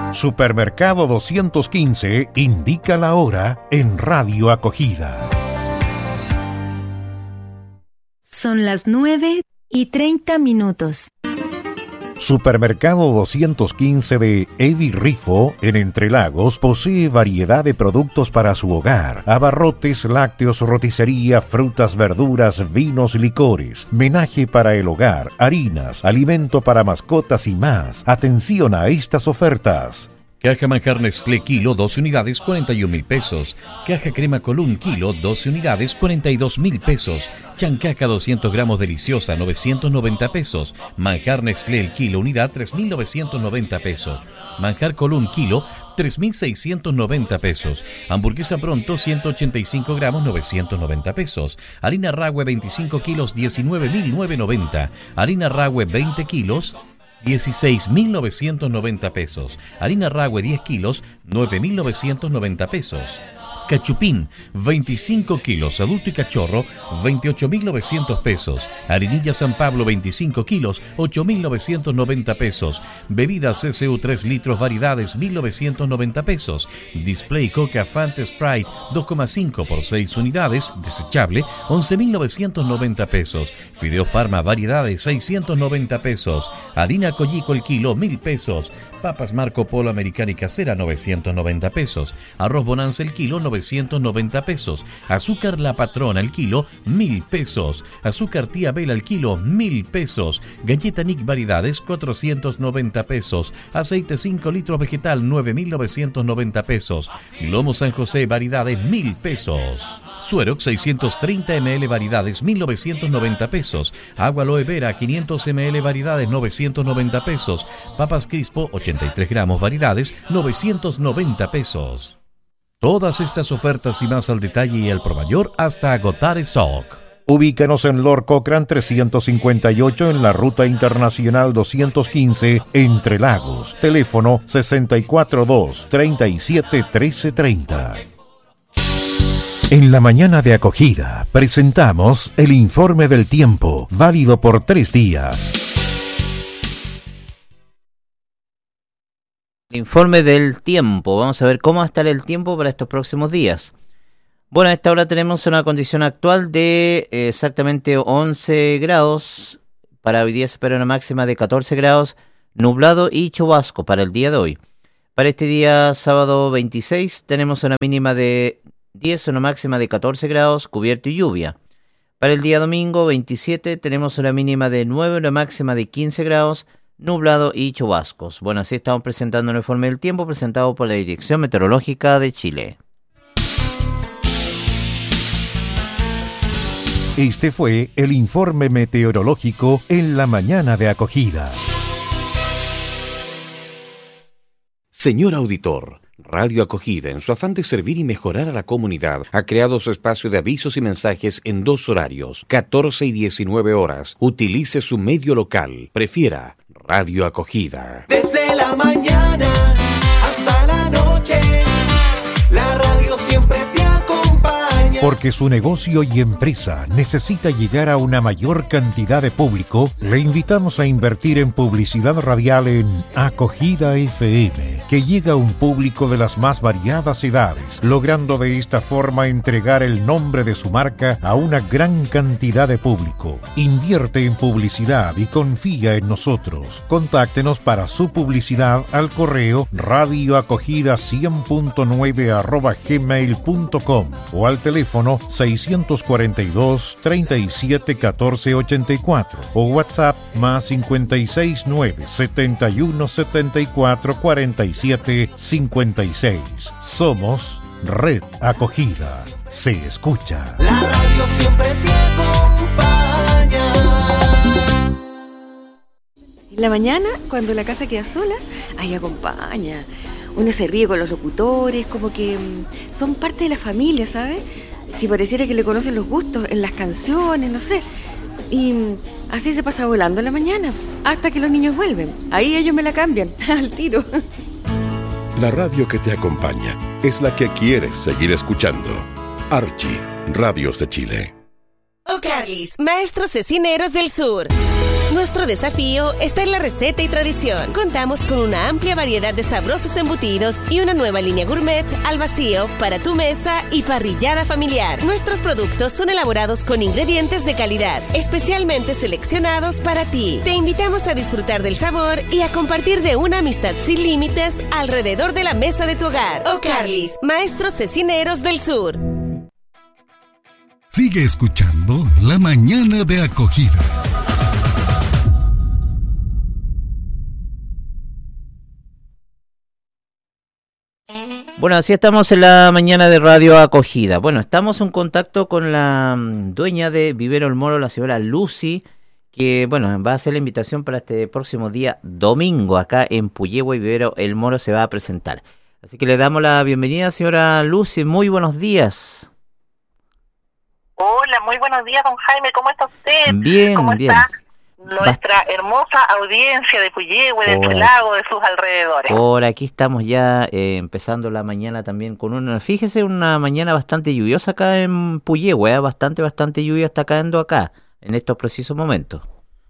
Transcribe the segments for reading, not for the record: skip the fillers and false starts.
Supermercado 215 indica la hora en Radio Acogida. Son las 9:30. Supermercado 215 de Evi Rifo, en Entrelagos, posee variedad de productos para su hogar: abarrotes, lácteos, roticería, frutas, verduras, vinos, licores, menaje para el hogar, harinas, alimento para mascotas y más. Atención a estas ofertas. Caja manjar Nestlé kilo, 12 unidades, 41.000 pesos. Caja crema Colún kilo, 12 unidades, 42.000 pesos. Chancaca 200 gramos deliciosa, 990 pesos. Manjar Nestlé el kilo unidad, 3.990 pesos. Manjar Colún kilo, 3.690 pesos. Hamburguesa Pronto, 185 gramos, 990 pesos. Harina Rahue 25 kilos, 19.990. Harina Rahue 20 kilos, 16.990 pesos. Harina Rahue 10 kilos, 9.990 pesos. Cachupín, 25 kilos, adulto y cachorro, 28.900 pesos. Harinilla San Pablo, 25 kilos, 8.990 pesos. Bebidas CCU 3 litros, variedades, 1.990 pesos. Display Coca Fanta Sprite, 2,5 por 6 unidades, desechable, 11.990 pesos. Fideos Parma, variedades, 690 pesos. Harina Collico el kilo, 1.000 pesos. Papas Marco Polo Americana y Casera, 990 pesos. Arroz Bonanza el kilo, 990 pesos. Azúcar La Patrona el kilo, 1.000 pesos. Azúcar Tía Bela el kilo, 1.000 pesos. Galleta Nick variedades, 490 pesos. Aceite 5 litros vegetal, 9.990 pesos. Lomo San José variedades, 1.000 pesos. Suerox 630 ml variedades, 1.990 pesos. Agua Aloe Vera 500 ml variedades, 990 pesos. Papas Crispo 83 gramos variedades, 990 pesos. Todas estas ofertas y más al detalle y al por mayor hasta agotar stock. Ubícanos en Lord Cochrane 358 en la Ruta Internacional 215, Entre Lagos. Teléfono 642-371330. En la mañana de acogida presentamos el informe del tiempo, válido por 3 días. El informe del tiempo. Vamos a ver cómo va a estar el tiempo para estos próximos días. Bueno, a esta hora tenemos una condición actual de exactamente 11 grados. Para hoy día se espera una máxima de 14 grados, nublado y chubasco para el día de hoy. Para este día sábado 26 tenemos una mínima de 10, una máxima de 14 grados, cubierto y lluvia. Para el día domingo 27 tenemos una mínima de 9, una máxima de 15 grados, nublado y chubascos. Bueno, así estamos presentando el informe del tiempo presentado por la Dirección Meteorológica de Chile. Este fue el informe meteorológico en la mañana de acogida. Señor auditor, Radio Acogida, en su afán de servir y mejorar a la comunidad, ha creado su espacio de avisos y mensajes en 2 horarios, 14 y 19 horas. Utilice su medio local. Prefiera Radio Acogida. Desde la mañana hasta la noche, la radio siempre te acompaña. Porque su negocio y empresa necesita llegar a una mayor cantidad de público, le invitamos a invertir en publicidad radial en Acogida FM, que llega a un público de las más variadas edades, logrando de esta forma entregar el nombre de su marca a una gran cantidad de público. Invierte en publicidad y confía en nosotros. Contáctenos para su publicidad al correo radioacogida100.9@gmail.com o al teléfono 642 37 14 84 o WhatsApp más 569 71 74 47 56. Somos Red Acogida. Se escucha. La radio siempre te acompaña. En la mañana, cuando la casa queda sola, ahí acompaña. Uno se ríe con los locutores, como que son parte de la familia, ¿sabes? Si pareciera que le conocen los gustos en las canciones, no sé. Y así se pasa volando en la mañana, hasta que los niños vuelven. Ahí ellos me la cambian, al tiro. La radio que te acompaña es la que quieres seguir escuchando. Archie, Radios de Chile. O'Carly's, maestros cocineros del sur. Nuestro desafío está en la receta y tradición. Contamos con una amplia variedad de sabrosos embutidos y una nueva línea gourmet al vacío para tu mesa y parrillada familiar. Nuestros productos son elaborados con ingredientes de calidad, especialmente seleccionados para ti. Te invitamos a disfrutar del sabor y a compartir de una amistad sin límites alrededor de la mesa de tu hogar. O'Carly's, maestros cecineros del sur. Sigue escuchando La Mañana de Acogida. Bueno, así estamos en la mañana de Radio Acogida. Bueno, estamos en contacto con la dueña de Vivero El Moro, la señora Lucy, que bueno, va a hacer la invitación para este próximo día domingo acá en Puyehue y Vivero El Moro se va a presentar. Así que le damos la bienvenida, señora Lucy. Muy buenos días. Hola, muy buenos días, don Jaime. ¿Cómo está usted? Bien, ¿Cómo bien. está nuestra hermosa audiencia de Puyehue, de Chelago, de sus alrededores? Por aquí estamos ya empezando la mañana también con fíjese, una mañana bastante lluviosa acá en Puyehue, bastante lluvia está cayendo acá en estos precisos momentos.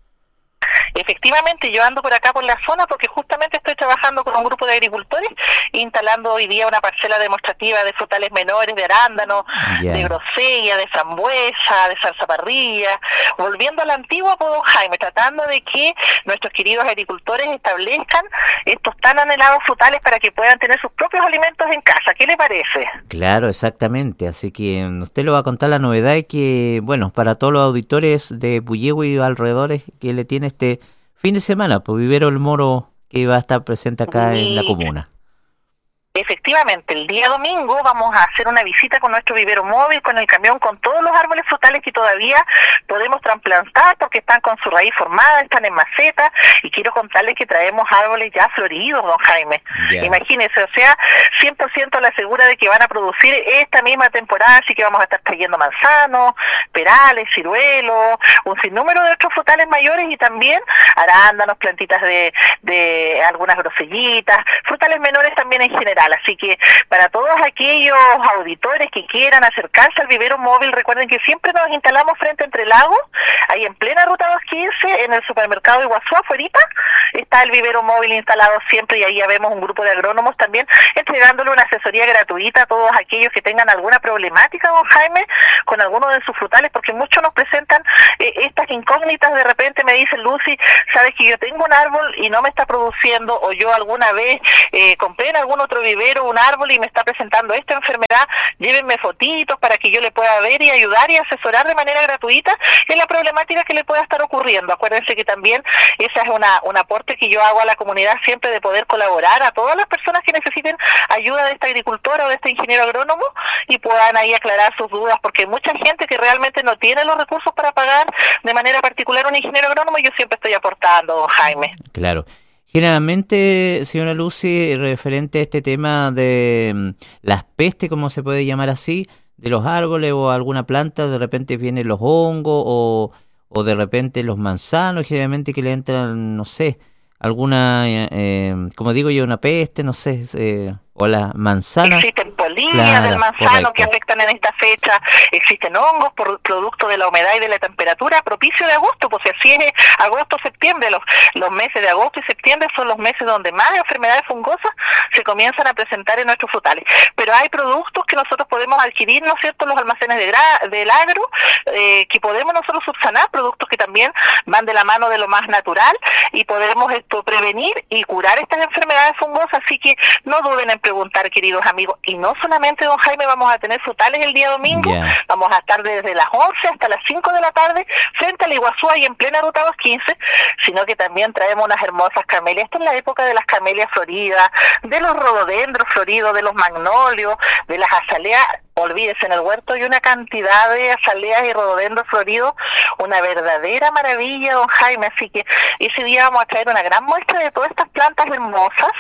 Efectivamente, yo ando por acá por la zona porque justamente estoy trabajando con un grupo de agricultores instalando hoy día una parcela demostrativa de frutales menores, de arándano, de grosella, de frambuesa, de zarzaparrilla, volviendo a la antigua, pues, don Jaime, tratando de que nuestros queridos agricultores establezcan estos tan anhelados frutales para que puedan tener sus propios alimentos en casa. ¿Qué le parece? Claro, exactamente, así que usted le va a contar la novedad que, bueno, para todos los auditores de Puyehue y alrededores que le tiene este fin de semana, pues Vivero El Moro que va a estar presente acá en la comuna. Efectivamente, el día domingo vamos a hacer una visita con nuestro vivero móvil, con el camión, con todos los árboles frutales que todavía podemos trasplantar porque están con su raíz formada, están en maceta, y quiero contarles que traemos árboles ya floridos, don Jaime. Imagínense, o sea, 100% la segura de que van a producir esta misma temporada, así que vamos a estar trayendo manzanos, perales, ciruelos, un sinnúmero de otros frutales mayores y también arándanos, plantitas de algunas grosellitas, frutales menores también en general. Así que para todos aquellos auditores que quieran acercarse al vivero móvil, recuerden que siempre nos instalamos frente a Entre Lagos, ahí en plena ruta 215, en el supermercado Iguazú, afuerita, está el vivero móvil instalado siempre, y ahí ya vemos un grupo de agrónomos también entregándole una asesoría gratuita a todos aquellos que tengan alguna problemática, don Jaime, con alguno de sus frutales, porque muchos nos presentan estas incógnitas. De repente me dicen, Lucy, sabes que yo tengo un árbol y no me está produciendo, o yo alguna vez compré en algún otro vivero un árbol y me está presentando esta enfermedad, llévenme fotitos para que yo le pueda ver y ayudar y asesorar de manera gratuita en la problemática que le pueda estar ocurriendo. Acuérdense que también esa es un aporte que yo hago a la comunidad siempre, de poder colaborar a todas las personas que necesiten ayuda de esta agricultora o de este ingeniero agrónomo y puedan ahí aclarar sus dudas, porque hay mucha gente que realmente no tiene los recursos para pagar de manera particular un ingeniero agrónomo, y yo siempre estoy aportando, don Jaime. Claro. Generalmente, señora Lucy, referente a este tema de las pestes, como se puede llamar así, de los árboles o alguna planta, de repente vienen los hongos o de repente los manzanos, generalmente que le entran, no sé, alguna, como digo yo, una peste, no sé, o las manzanas. Existen polillas del manzano, correcto, que afectan en esta fecha. Existen hongos por producto de la humedad y de la temperatura propicio de agosto, pues así es agosto, septiembre. Los meses de agosto y septiembre son los meses donde más enfermedades fungosas se comienzan a presentar en nuestros frutales. Pero hay productos que nosotros podemos adquirir, ¿no es cierto?, en los almacenes del agro, que podemos nosotros subsanar, productos que también van de la mano de lo más natural, y podemos prevenir y curar estas enfermedades fungosas. Así que no duden en preguntar, queridos amigos. Y no solamente, don Jaime, vamos a tener frutales el día domingo, vamos a estar desde las 11 hasta las 5 de la tarde frente al Iguazú y en plena ruta 215, sino que también traemos unas hermosas camelias. Esta es la época de las camelias floridas, de los rododendros floridos, de los magnolios, de las azaleas. Olvídese, en el huerto hay una cantidad de azaleas y rododendros floridos, una verdadera maravilla, don Jaime. Así que ese día vamos a traer una gran muestra de todas estas plantas hermosas,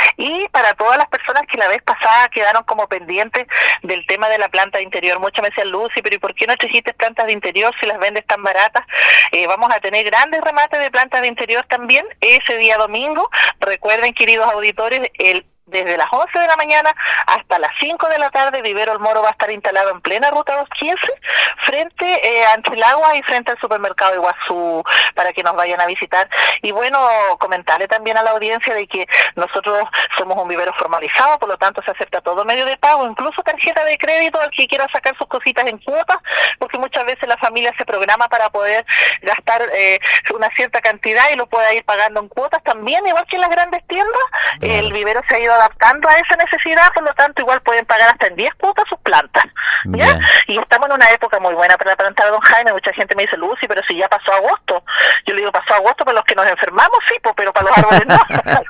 y para todas las personas que la vez pasada quedaron como pendientes del tema de la planta de interior. Muchas me decían, Lucy, pero ¿y por qué no trajiste plantas de interior si las vendes tan baratas? Vamos a tener grandes remates de plantas de interior también ese día domingo. Recuerden, queridos auditores, el Desde las 11 de la mañana hasta las 5 de la tarde, Vivero El Moro va a estar instalado en plena ruta 215, frente a Anchilagua y frente al supermercado Iguazú, para que nos vayan a visitar. Y bueno, comentarle también a la audiencia de que nosotros somos un vivero formalizado, por lo tanto se acepta todo medio de pago, incluso tarjeta de crédito al que quiera sacar sus cositas en cuotas, porque muchas veces la familia se programa para poder gastar una cierta cantidad y lo pueda ir pagando en cuotas también, igual que en las grandes tiendas. El vivero se ha ido adaptando a esa necesidad, por lo tanto igual pueden pagar hasta en 10 cuotas sus plantas, ¿ya? Y estamos en una época muy buena para plantar, don Jaime. Mucha gente me dice, Lucy, pero si ya pasó agosto. Yo le digo, pasó agosto para los que nos enfermamos, sí, pero para los árboles no.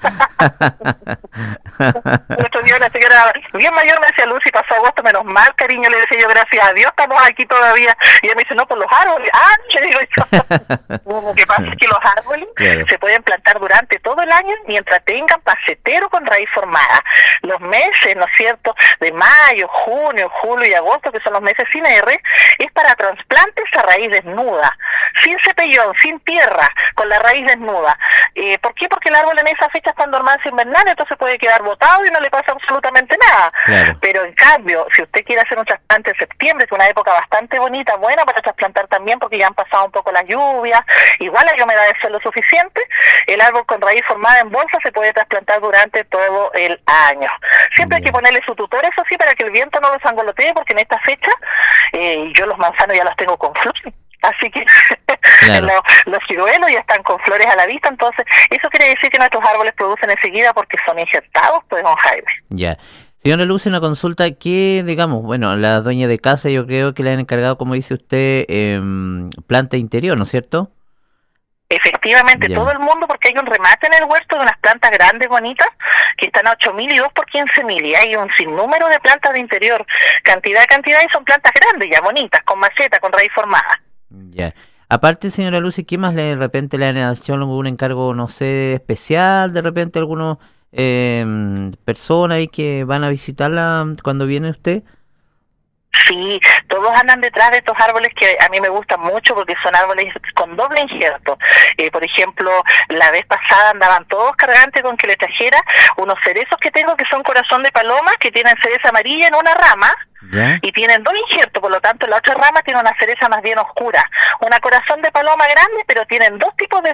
El otro día una señora bien mayor me decía, Lucy, pasó agosto, menos mal, cariño, le decía yo, gracias a Dios estamos aquí todavía. Y ella me dice, no, por los árboles. Le digo yo. Lo que pasa es que los árboles se pueden plantar durante todo el año mientras tengan macetero con raíz formada. Los meses, ¿no es cierto?, de mayo, junio, julio y agosto, que son los meses sin R, es para trasplantes a raíz desnuda, sin cepellón, sin tierra, con la raíz desnuda. ¿Por qué? Porque el árbol en esa fecha está en dormancia invernal, entonces puede quedar botado y no le pasa absolutamente nada. Pero en cambio, si usted quiere hacer un trasplante en septiembre, que es una época bastante bonita, buena para trasplantar también, porque ya han pasado un poco las lluvias, igual hay humedad de suelo suficiente, el árbol con raíz formada en bolsa se puede trasplantar durante todo el año. Siempre hay que ponerle su tutor, eso sí, para que el viento no los angolotee, porque en esta fecha yo los manzanos ya los tengo con flores. Así que los ciruelos ya están con flores a la vista, entonces eso quiere decir que nuestros árboles producen enseguida porque son injertados, pues, don Jaime. Ya. Señora Luz, una consulta que, digamos, bueno, la dueña de casa yo creo que le han encargado, como dice usted, planta interior, ¿no es cierto? Efectivamente, todo el mundo, porque hay un remate en el huerto de unas plantas grandes, bonitas, que están a 8.000 y 2 por 15.000, y hay un sinnúmero de plantas de interior, cantidad, y son plantas grandes, ya bonitas, con maceta, con raíz formada. Ya. Aparte, señora Lucy, ¿qué más de repente le han hecho algún encargo, no sé, especial? De repente algunos personas ahí que van a visitarla cuando viene usted. Sí, todos andan detrás de estos árboles que a mí me gustan mucho porque son árboles con doble injerto. Por ejemplo, la vez pasada andaban todos cargantes con que le trajera unos cerezos que tengo que son corazón de paloma, que tienen cereza amarilla en una rama. Y tienen dos injertos, por lo tanto la otra rama tiene una cereza más bien oscura, una corazón de paloma grande, pero tienen dos tipos de